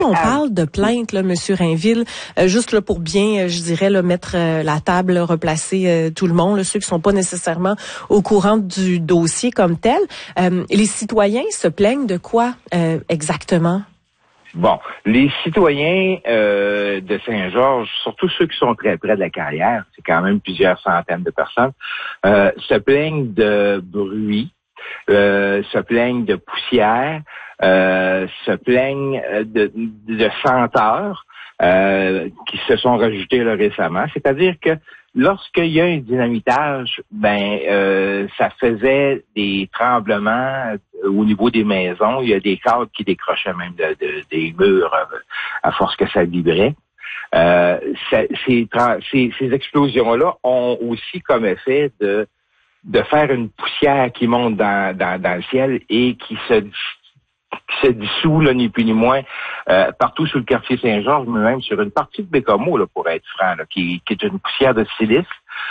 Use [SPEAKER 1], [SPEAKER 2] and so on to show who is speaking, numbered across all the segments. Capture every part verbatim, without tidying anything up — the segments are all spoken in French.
[SPEAKER 1] On parle de plainte, là, Monsieur Rainville, euh, juste là pour bien, euh, je dirais, là, mettre euh, la table, là, replacer euh, tout le monde, là, ceux qui sont pas nécessairement au courant du dossier comme tel. Euh, les citoyens se plaignent de quoi euh, exactement?
[SPEAKER 2] Bon, les citoyens euh, de Saint-Georges, surtout ceux qui sont très près de la carrière, c'est quand même plusieurs centaines de personnes, euh, se plaignent de bruit, euh, se plaignent de poussière, euh, se plaignent de, de senteurs euh, qui se sont rajoutées là, récemment. C'est-à-dire que lorsqu'il y a un dynamitage, ben euh, ça faisait des tremblements au niveau des maisons. Il y a des câbles qui décrochaient même de, de, des murs euh, à force que ça vibrait. Euh, ça, ces, ces, ces explosions-là ont aussi comme effet de de faire une poussière qui monte dans, dans, dans le ciel et qui se qui se dissout, là, ni plus ni moins, euh, partout sur le quartier Saint-Georges, mais même sur une partie de Bécomo, là, pour être franc, là, qui, qui est une poussière de silice.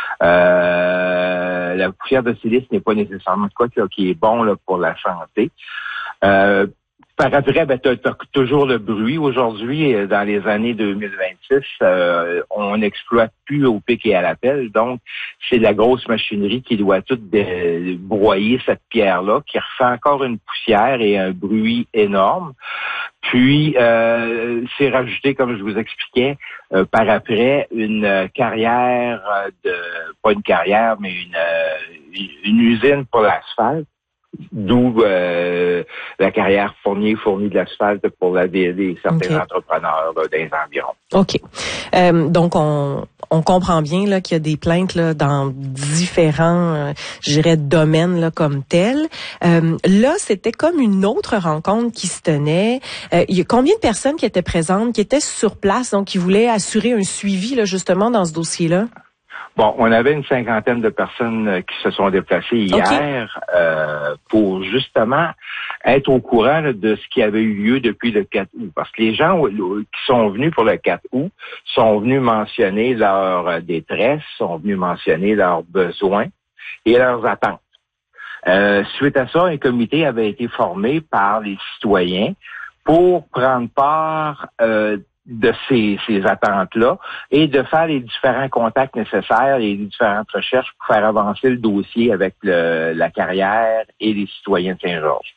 [SPEAKER 2] Euh, la poussière de silice n'est pas nécessairement quoi là, qui est bon là, pour la santé. Euh, Par après, ben, tu as toujours le bruit. Aujourd'hui, dans les années deux mille vingt-six, euh, on n'exploite plus au pic et à la pelle. Donc, c'est la grosse machinerie qui doit tout de, broyer cette pierre-là, qui refait encore une poussière et un bruit énorme. Puis, euh, c'est rajouté, comme je vous expliquais, euh, par après, une carrière de, pas une carrière, mais une, une usine pour l'asphalte. D'où euh, la carrière Fournier fournit de l'asphalte pour la des, des certains okay. entrepreneurs là, dans les environs.
[SPEAKER 1] OK. Euh, donc, on, on comprend bien là qu'il y a des plaintes là, dans différents, euh, je dirais, domaines là, comme tels. Euh, là, c'était comme une autre rencontre qui se tenait. Euh, il y a combien de personnes qui étaient présentes, qui étaient sur place, donc qui voulaient assurer un suivi là, justement dans ce dossier-là?
[SPEAKER 2] Bon, on avait une cinquantaine de personnes qui se sont déplacées hier okay. euh, pour justement être au courant là, de ce qui avait eu lieu depuis le quatre août. Parce que les gens qui sont venus pour le quatre août sont venus mentionner leur détresse, sont venus mentionner leurs besoins et leurs attentes. Euh, suite à ça, un comité avait été formé par les citoyens pour prendre part euh, de ces, ces attentes-là et de faire les différents contacts nécessaires et les différentes recherches pour faire avancer le dossier avec le, la carrière et les citoyens de Saint-Georges.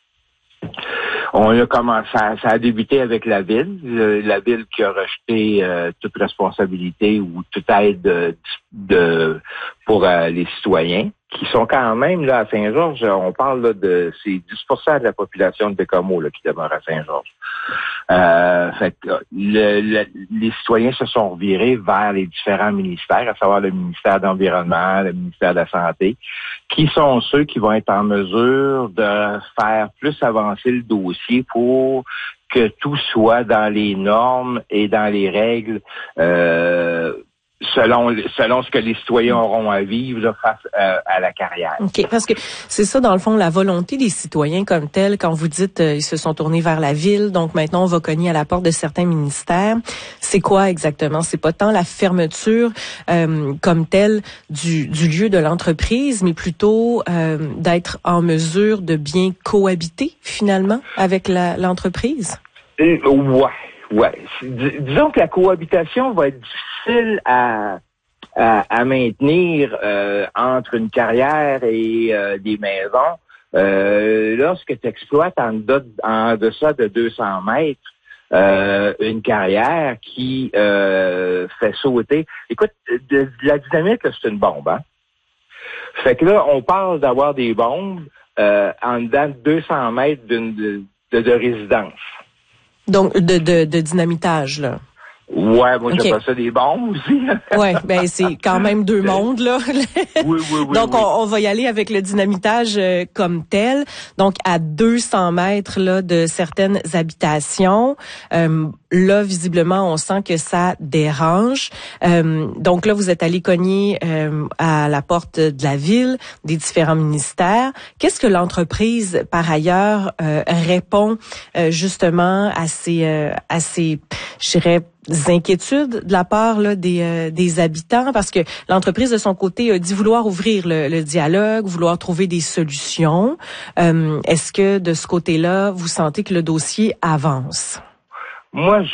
[SPEAKER 2] On a commencé, ça, ça a débuté avec la ville, la ville qui a rejeté euh, toute responsabilité ou toute aide de, de pour euh, les citoyens, qui sont quand même là à Saint-Georges. On parle là, de c'est dix pour cent de la population de Bécomo là, qui demeure à Saint-Georges. Euh, fait que le, le, les citoyens se sont revirés vers les différents ministères, à savoir le ministère de l'Environnement, le ministère de la Santé, qui sont ceux qui vont être en mesure de faire plus avancer le dossier pour que tout soit dans les normes et dans les règles euh, selon selon ce que les citoyens auront à vivre là, face euh, à la carrière.
[SPEAKER 1] OK, parce que c'est ça, dans le fond, la volonté des citoyens comme telle, quand vous dites euh, ils se sont tournés vers la ville, donc maintenant on va cogner à la porte de certains ministères, c'est quoi exactement? C'est pas tant la fermeture euh, comme telle du, du lieu de l'entreprise, mais plutôt euh, d'être en mesure de bien cohabiter finalement avec la, l'entreprise?
[SPEAKER 2] Euh, ouais. Ouais, Dis, disons que la cohabitation va être difficile à à, à maintenir euh, entre une carrière et euh, des maisons. Euh, lorsque tu exploites en, de, en deçà de deux cents mètres euh, une carrière qui euh, fait sauter. Écoute, de, de la dynamite, là, c'est une bombe, hein? Fait que là, on parle d'avoir des bombes euh, en dedans de deux cents mètres d'une de, de, de résidence.
[SPEAKER 1] Donc, de, de, de dynamitage, là.
[SPEAKER 2] Ouais, moi,
[SPEAKER 1] okay.
[SPEAKER 2] j'appelle ça des bombes aussi.
[SPEAKER 1] Ouais, ben c'est quand même deux mondes, là.
[SPEAKER 2] Oui, oui, oui.
[SPEAKER 1] Donc,
[SPEAKER 2] oui.
[SPEAKER 1] On, on va y aller avec le dynamitage euh, comme tel. Donc, à deux cents mètres là de certaines habitations. Euh, là, visiblement, on sent que ça dérange. Euh, donc là, vous êtes allé cogner euh, à la porte de la ville, des différents ministères. Qu'est-ce que l'entreprise, par ailleurs, euh, répond euh, justement à ces, euh, à ces, je dirais, inquiétudes de la part là, des, euh, des habitants, parce que l'entreprise de son côté a dit vouloir ouvrir le, le dialogue, vouloir trouver des solutions. Euh, est-ce que de ce côté-là, vous sentez que le dossier avance?
[SPEAKER 2] Moi,